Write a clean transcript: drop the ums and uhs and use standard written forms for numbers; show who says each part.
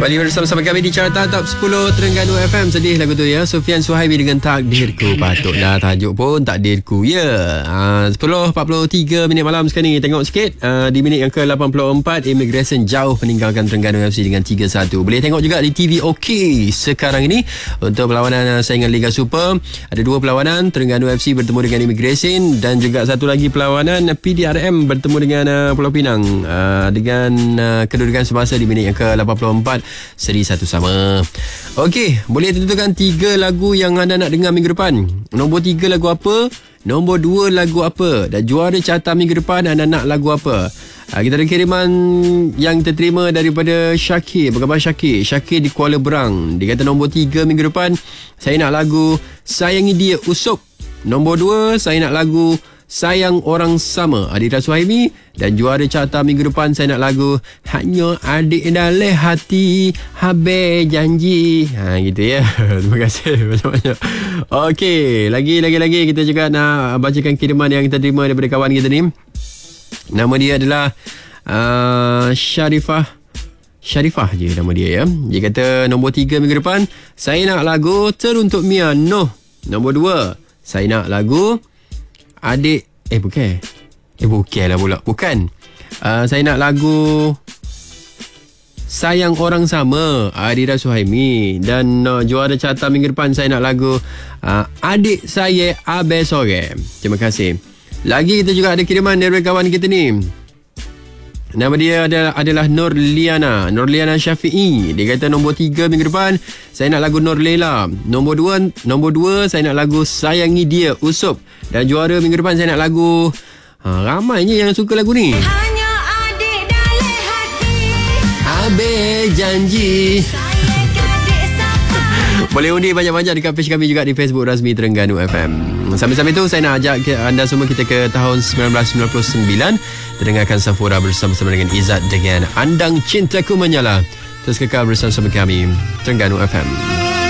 Speaker 1: Kembali bersama kami di Carta Top 10 Terengganu FM. Sedih lagu tu ya. Sufian Suhaimi dengan Takdirku. Patutlah tajuk pun Takdirku ya. 10.43 minit malam sekarang ni. Tengok sikit di minit yang ke-84, Immigration jauh meninggalkan Terengganu FC dengan 3-1. Boleh tengok juga di TV OK sekarang ini untuk perlawanan saingan Liga Super. Ada dua perlawanan, Terengganu FC bertemu dengan Immigration dan juga satu lagi perlawanan PDRM bertemu dengan Pulau Pinang dengan kedudukan semasa di minit yang ke-84 seri satu sama. Okey, boleh tentukan 3 lagu yang anda nak dengar minggu depan. Nombor 3 lagu apa? Nombor 2 lagu apa? Dan juara carta minggu depan anda nak lagu apa? Kita ada kiriman yang terterima daripada Syakir. Berkhabar Syakir di Kuala Berang. Dia kata nombor 3 minggu depan saya nak lagu Sayangi Dia Usup. Nombor 2 saya nak lagu Sayang Orang Sama, Adira Suhaimi. Dan juara carta minggu depan saya nak lagu Hanya Adik Dalam Hati, Habis Janji. Gitu ya. Terima kasih banyak-banyak. Okey, lagi kita juga nak bacakan kiriman yang kita terima daripada kawan kita ni. Nama dia adalah Syarifah je nama dia ya. Dia kata nombor 3 minggu depan saya nak lagu Teruntuk Mia Noh. Nombor 2 saya nak lagu Adik bukan. Saya nak lagu Sayang Orang Sama, Adira Suhaimi. Dan juara carta minggu depan saya nak lagu Adik Saya Abe Sore. Terima kasih. Lagi kita juga ada kiriman dari kawan kita ni. Nama dia adalah Nurliana Syafi'i. Dia kata nombor 3 minggu depan saya nak lagu Nur Lela. Nombor 2 saya nak lagu Sayangi Dia Usup. Dan juara minggu depan saya nak lagu ramainya yang suka lagu ni. Hanya Adik Dalam Hati, Habis Janji. Boleh undi banyak-banyak dekat page kami juga di Facebook rasmi Terengganu FM. Sambil-sambil tu saya nak ajak anda semua kita ke tahun 1999. Dengarkan Safura bersama-sama dengan Izzat dengan Andang Cintaku Menyala. Terus kekal bersama kami Terengganu FM.